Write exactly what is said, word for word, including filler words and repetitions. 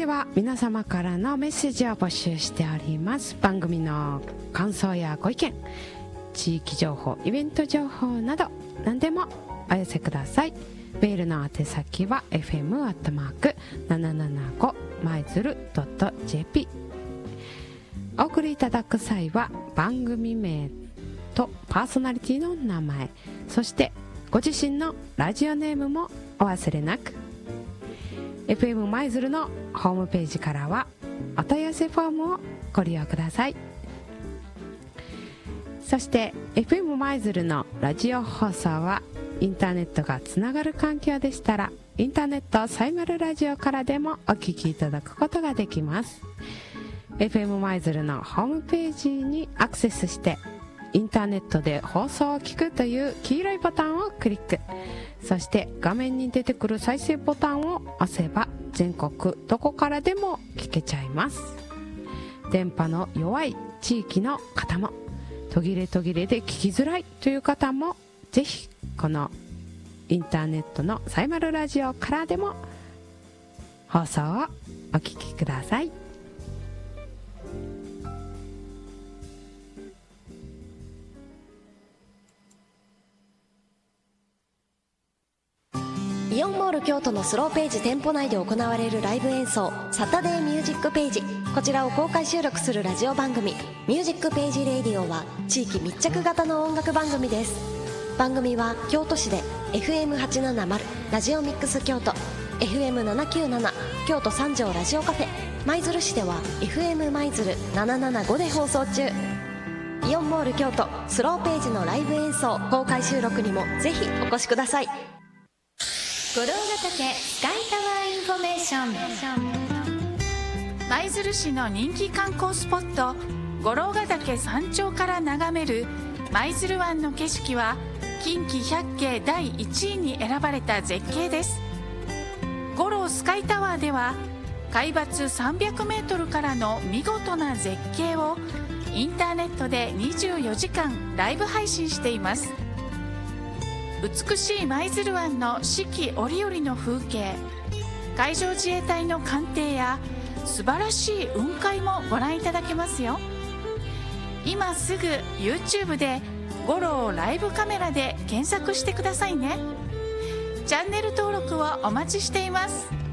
では皆様からのメッセージを募集しております。番組の感想やご意見、地域情報、イベント情報など何でもお寄せください。メールの宛先は エフエム アットマーク ななななご マイズル ドット ジェーピー。 お送りいただく際は番組名とパーソナリティの名前、そしてご自身のラジオネームもお忘れなく。 エフエム マイズルのホームページからはお問い合わせフォームをご利用ください。そして エフエム マイズルのラジオ放送はインターネットがつながる環境でしたら、インターネットサイマルラジオからでもお聞きいただくことができます。 エフエム マイズルのホームページにアクセスして、インターネットで放送を聞くという黄色いボタンをクリック、そして画面に出てくる再生ボタンを押せば全国どこからでも聞けちゃいます。電波の弱い地域の方も、途切れ途切れで聞きづらいという方も、ぜひこのインターネットのサイマルラジオからでも放送をお聞きください。 イオンモール京都のスローページ店舗内で行われるライブ演奏、サタデーミュージックページ、こちらを公開収録するラジオ番組ミュージックページレイディオは地域密着型の音楽番組です。番組は京都市で エフエムはちななまる ラジオミックス京都、 エフエムななきゅうなな 京都三条ラジオカフェ、舞鶴市では エフエム 舞鶴ななななごで放送中。イオンモール京都スローページのライブ演奏公開収録にもぜひお越しください。 五郎ヶ岳スカイタワーインフォメーション。舞鶴市の人気観光スポット、五郎ヶ岳山頂から眺める舞鶴湾の景色は近畿百景だいいちいに選ばれた絶景です。五郎スカイタワーでは海抜さんびゃくメートルからの見事な絶景をインターネットでにじゅうよじかんライブ配信しています。美しい舞鶴湾の四季折々の風景、海上自衛隊の艦艇や素晴らしい雲海もご覧いただけますよ。今すぐ YouTube で五郎ライブカメラで検索してくださいね。チャンネル登録をお待ちしています。